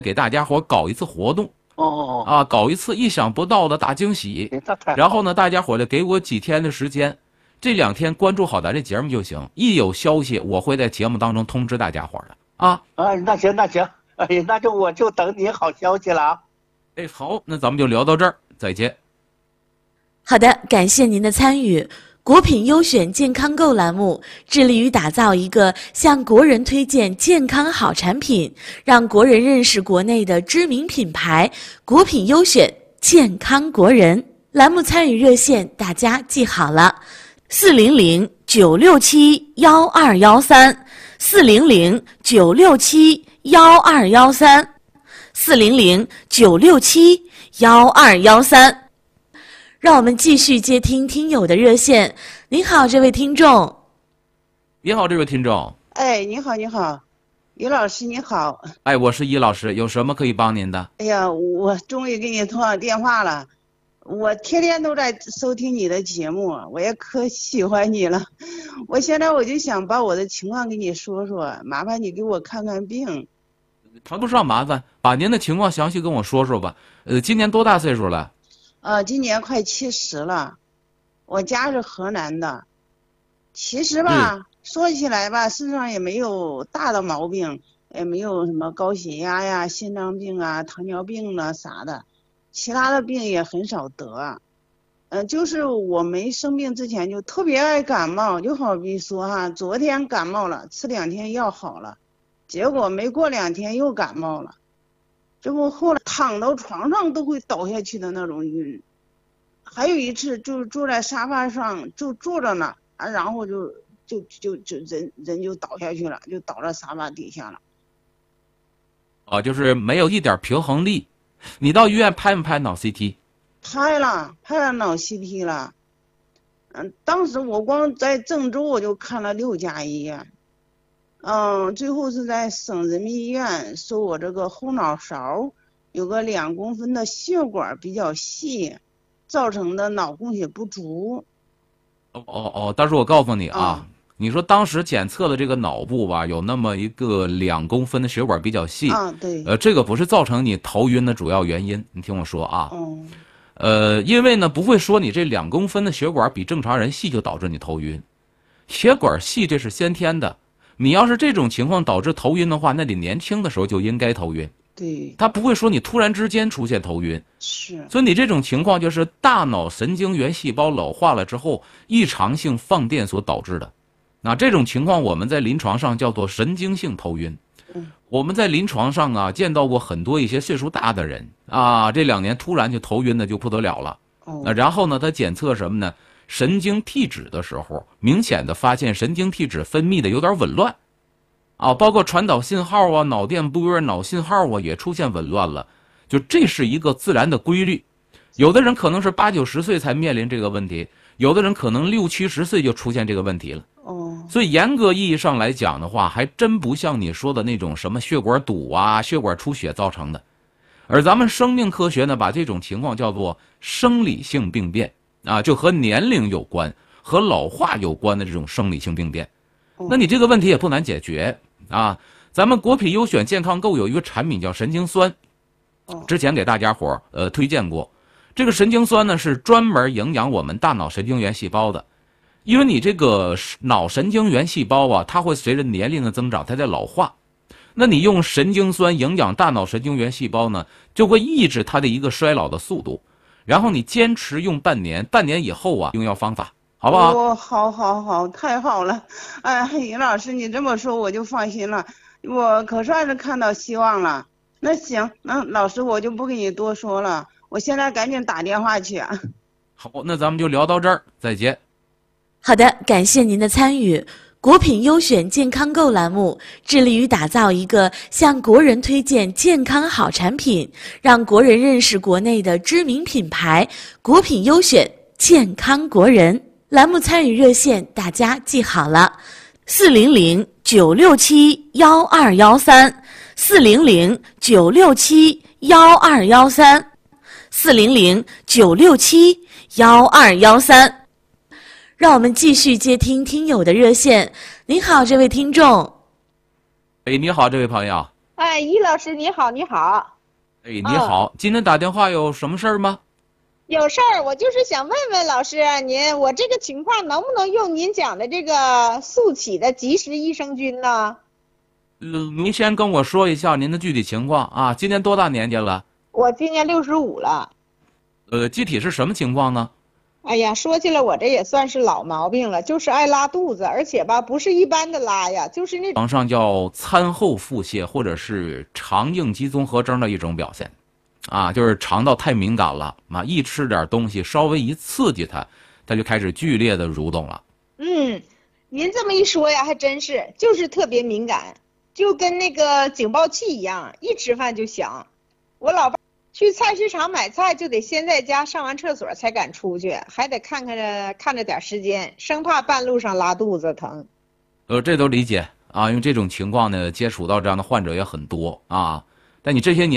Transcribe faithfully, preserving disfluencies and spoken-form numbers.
给大家伙搞一次活动。 哦啊，搞一次意想不到的大惊喜。然后呢，大家伙儿给我几天的时间，这两天关注好咱这节目就行。一有消息，我会在节目当中通知大家伙儿的啊。 啊，那行那行，哎呀，那就我就等你好消息了啊。 哎，好，那咱们就聊到这儿，再见。 好的，感谢您的参与。国品优选健康购栏目致力于打造一个向国人推荐健康好产品，让国人认识国内的知名品牌。国品优选健康国人栏目参与热线大家记好了：四零零九六七幺二幺三，四零零九六七幺二幺三，四零零九六七幺二幺三。让我们继续接听听友的热线。您好，这位听众。 你好，这位听众。 哎，你好，你好，于老师，你好。 哎，我是易老师，有什么可以帮您的？ 哎呀，我终于给你通上电话了。我天天都在收听你的节目，我也可喜欢你了。我现在我就想把我的情况给你说说，麻烦你给我看看病。 谈不上麻烦，把您的情况详细跟我说说吧。呃，今年多大岁数了？ 呃，今年快七十了，我家是河南的。其实吧，嗯、说起来吧，身上也没有大的毛病，也没有什么高血压呀、心脏病啊、糖尿病了啥的，其他的病也很少得。嗯、呃，就是我没生病之前就特别爱感冒，就好比说哈，昨天感冒了，吃两天药好了，结果没过两天又感冒了。这不后来躺到床上都会倒下去的那种晕，还有一次就坐在沙发上就坐着呢，啊，然后就就就就人人就倒下去了，就倒在沙发底下了。 哦，就是没有一点平衡力。你到医院拍没拍脑 C T？ 拍了，拍了脑 C T 了。嗯，当时我光在郑州我就看了六家医院。嗯，最后是在省人民医院说我这个后脑勺有个两公分的血管比较细，造成的脑供血不足。 哦哦哦，但是我告诉你啊，嗯、你说当时检测的这个脑部吧，有那么一个两公分的血管比较细。 啊，对。 呃，这个不是造成你头晕的主要原因，你听我说啊。 嗯。 呃，因为呢，不会说你这两公分的血管比正常人细就导致你头晕，血管细这是先天的。你要是这种情况导致头晕的话，那你年轻的时候就应该头晕。 对， 他不会说你突然之间出现头晕。 是。 所以你这种情况就是大脑神经元细胞老化了之后异常性放电所导致的。那这种情况我们在临床上叫做神经性头晕。 嗯。 我们在临床上啊见到过很多一些岁数大的人啊，这两年突然就头晕的就不得了了。 哦。 那然后呢，他检测什么呢？神经递质的时候，明显的发现神经递质分泌的有点紊乱，啊，包括传导信号啊、脑电波、脑信号啊也出现紊乱了，就这是一个自然的规律。有的人可能是八九十岁才面临这个问题，有的人可能六七十岁就出现这个问题了。 哦， 所以严格意义上来讲的话，还真不像你说的那种什么血管堵啊、血管出血造成的。而咱们生命科学呢，把这种情况叫做生理性病变。啊，就和年龄有关，和老化有关的这种生理性病变，那你这个问题也不难解决啊。咱们国品优选健康购有一个产品叫神经酸，之前给大家伙儿呃推荐过。这个神经酸呢是专门营养我们大脑神经元细胞的，因为你这个脑神经元细胞啊，它会随着年龄的增长，它在老化。那你用神经酸营养大脑神经元细胞呢，就会抑制它的一个衰老的速度。然后你坚持用半年，半年以后啊，用药方法，好不好？ 哦，好，好，好，太好了！哎，尹老师，你这么说我就放心了，我可算是看到希望了。那行，那老师我就不跟你多说了，我现在赶紧打电话去啊。 好，那咱们就聊到这儿，再见。 好的，感谢您的参与。国品优选健康购栏目致力于打造一个向国人推荐健康好产品，让国人认识国内的知名品牌。国品优选健康国人栏目参与热线大家记好了：四零零九六七幺二幺三，四零零九六七幺二幺三，四零零九六七幺二幺三。让我们继续接听听友的热线。您好，这位听众。 哎，你好，这位朋友。 哎，于老师你好，你好。 哎，你好，今天打电话有什么事儿吗？ 有事儿，我就是想问问老师您，我这个情况能不能用您讲的这个速起的及时益生菌呢？ 呃，您先跟我说一下您的具体情况啊，今年多大年纪了？ 我今年六十五了。 呃，具体是什么情况呢？ 哎呀，说起来我这也算是老毛病了，就是爱拉肚子，而且吧不是一般的拉呀，就是那网上叫餐后腹泻或者是肠应激综合征的一种表现，啊，就是肠道太敏感了啊，一吃点东西稍微一刺激它，它就开始剧烈的蠕动了。 嗯，您这么一说呀，还真是，就是特别敏感，就跟那个警报器一样，一吃饭就响。我老爸去菜市场买菜就得先在家上完厕所才敢出去，还得看看着看着点时间，生怕半路上拉肚子疼。 呃，这都理解啊，因为这种情况呢，接触到这样的患者也很多啊，但你这些年。